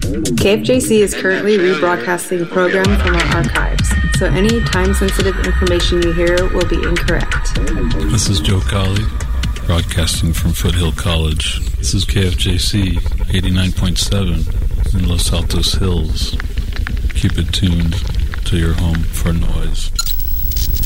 KFJC is currently rebroadcasting the program from our archives, so any time-sensitive information you hear will be incorrect. This is Joe Colley, broadcasting from Foothill College. This is KFJC 89.7 in Los Altos Hills. Keep it tuned to your home for noise.